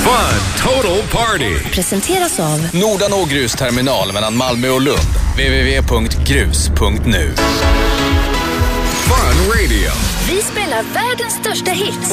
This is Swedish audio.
Fun Total Party presenteras av Nordanå grusterminal mellan Malmö och Lund. www.grus.nu. Fun Radio. Vi spelar världens största hits.